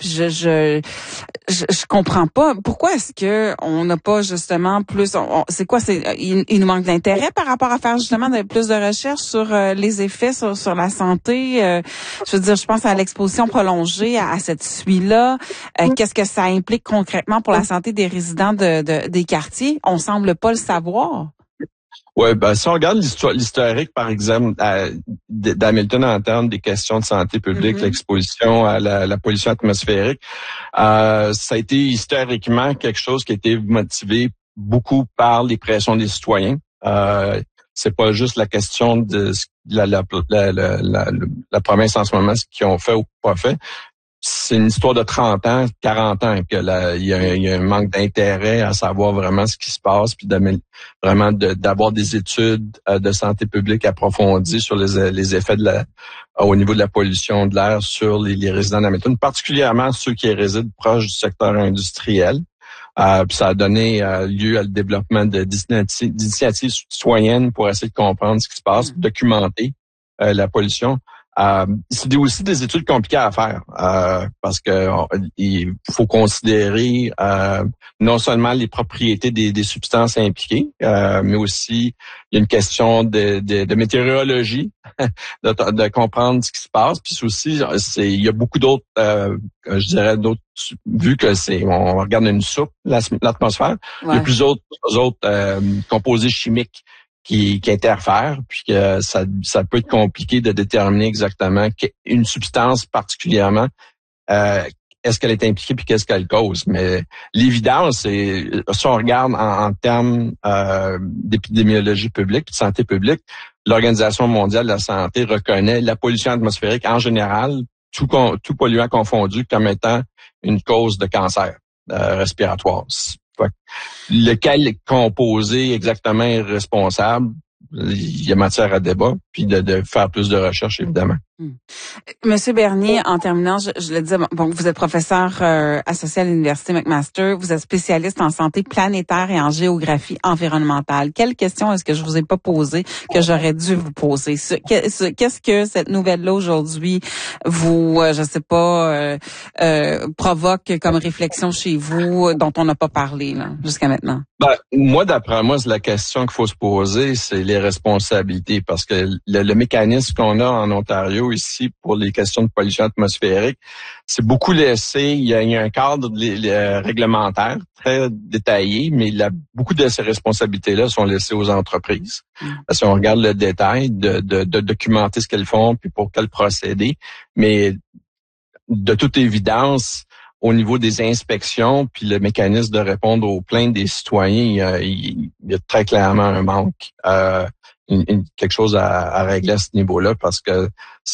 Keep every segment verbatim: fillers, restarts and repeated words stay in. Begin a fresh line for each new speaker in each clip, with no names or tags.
je je je, je comprends pas pourquoi est-ce que on n'a pas justement plus. On, c'est quoi, c'est il, il nous manque d'intérêt par rapport à faire justement de, plus de recherches sur euh, les effets sur sur la santé. Euh, je veux dire, je pense à l'exposition prolongée à, à cette suie-là. Euh, qu'est-ce que ça implique concrètement pour la santé des résidents de, de des quartiers? On semble pas le savoir.
Oui, ben, si on regarde l'histoire, l'historique, par exemple, à, d'Hamilton en termes des questions de santé publique, mm-hmm. l'exposition à la, la pollution atmosphérique, euh, ça a été historiquement quelque chose qui a été motivé beaucoup par les pressions des citoyens. Euh, c'est pas juste la question de la, la, la, la, la, la province en ce moment, ce qu'ils ont fait ou pas fait. C'est une histoire de trente ans, quarante ans que là, il y a, il y a un manque d'intérêt à savoir vraiment ce qui se passe, puis de, vraiment de, d'avoir des études de santé publique approfondies sur les, les effets de la, au niveau de la pollution de l'air sur les, les résidents d'Hamilton, particulièrement ceux qui résident proche du secteur industriel. Euh, puis ça a donné euh, lieu à le développement de, d'initiatives citoyennes pour essayer de comprendre ce qui se passe, mmh. documenter euh, la pollution. Euh, c'est aussi des études compliquées à faire euh, parce que on, il faut considérer euh, non seulement les propriétés des, des substances impliquées, euh, mais aussi il y a une question de, de, de météorologie, de, de comprendre ce qui se passe. Puis aussi, c'est il y a beaucoup d'autres, euh, je dirais d'autres, vu que c'est on regarde une soupe, l'atmosphère, ouais. il y a plusieurs autres, autres euh, composés chimiques qui, qui interfèrent, puis que ça, ça peut être compliqué de déterminer exactement une substance particulièrement, euh, est-ce qu'elle est impliquée puis qu'est-ce qu'elle cause. Mais l'évidence, c'est si on regarde en, en termes euh, d'épidémiologie publique, de santé publique, l'Organisation mondiale de la santé reconnaît la pollution atmosphérique en général, tout, tout polluant confondu, comme étant une cause de cancer euh, respiratoire. Lequel composé exactement est responsable, il y a matière à débat, puis de, de faire plus de recherches, évidemment.
Hum. Monsieur Bernier, en terminant, je, je le disais, bon, vous êtes professeur euh, associé à l'Université McMaster, vous êtes spécialiste en santé planétaire et en géographie environnementale. Quelle question est-ce que je vous ai pas posée que j'aurais dû vous poser? Ce, qu'est-ce que cette nouvelle-là aujourd'hui vous, euh, je sais pas, euh, euh, provoque comme réflexion chez vous dont on n'a pas parlé là, jusqu'à maintenant?
Ben, moi, d'après moi, c'est la question qu'il faut se poser, c'est les responsabilités, parce que le, le mécanisme qu'on a en Ontario ici pour les questions de pollution atmosphérique, c'est beaucoup laissé. Il y a, il y a un cadre les, les, réglementaire très détaillé, mais la, beaucoup de ces responsabilités-là sont laissées aux entreprises. Mmh. Si on regarde le détail, de, de, de documenter ce qu'elles font, puis pour quel procédé, mais de toute évidence, au niveau des inspections, puis le mécanisme de répondre aux plaintes des citoyens, il y a, il y a très clairement un manque, euh, une, une, quelque chose à, à régler à ce niveau-là, parce que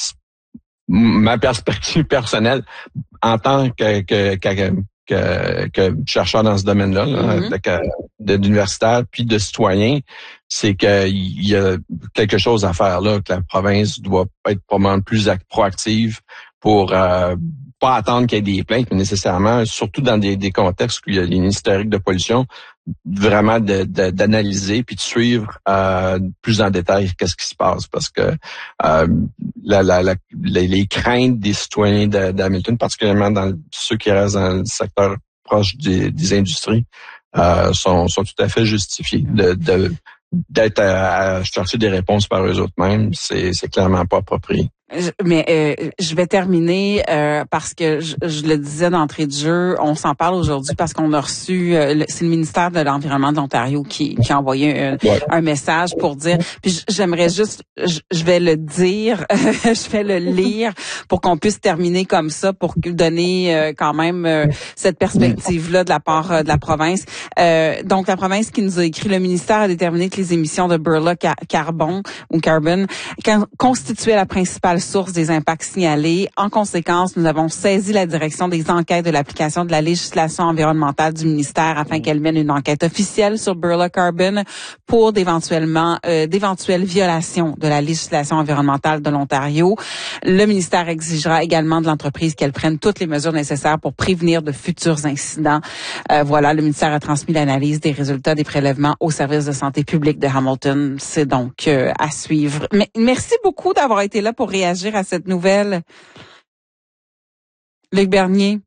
ma perspective personnelle, en tant que, que, que, que, que chercheur dans ce domaine-là, mm-hmm. là, de, d'universitaire puis de citoyen, c'est qu'il y a quelque chose à faire là, que la province doit être probablement plus proactive pour euh, pas attendre qu'il y ait des plaintes, mais nécessairement, surtout dans des, des contextes où il y a une historique de pollution, vraiment de, de, d'analyser puis de suivre euh, plus en détail qu'est-ce qui se passe, parce que euh, la, la, la, les, les craintes des citoyens de, d'Hamilton, particulièrement dans ceux qui restent dans le secteur proche des, des industries, euh, sont, sont tout à fait justifiées. De, de, d'être à, à chercher des réponses par eux autres mêmes, c'est, c'est clairement pas approprié.
Mais euh, je vais terminer euh, parce que je, je le disais d'entrée de jeu, on s'en parle aujourd'hui parce qu'on a reçu, euh, le, c'est le ministère de l'Environnement de l'Ontario qui, qui a envoyé un, ouais. un message pour dire, puis j'aimerais juste, je, je vais le dire, je vais le lire pour qu'on puisse terminer comme ça, pour donner euh, quand même euh, cette perspective-là de la part euh, de la province. Euh, donc la province qui nous a écrit, le ministère a déterminé que les émissions de Burla Carbon ou Carbon constituaient la principale source des impacts signalés. En conséquence, nous avons saisi la direction des enquêtes de l'application de la législation environnementale du ministère afin qu'elle mène une enquête officielle sur Burla Carbon pour d'éventuellement euh, d'éventuelles violations de la législation environnementale de l'Ontario. Le ministère exigera également de l'entreprise qu'elle prenne toutes les mesures nécessaires pour prévenir de futurs incidents. Euh, voilà, le ministère a transmis l'analyse des résultats des prélèvements au service de santé publique de Hamilton. C'est donc euh, à suivre. Mais merci beaucoup d'avoir été là pour réagir à cette nouvelle. Luc Bernier.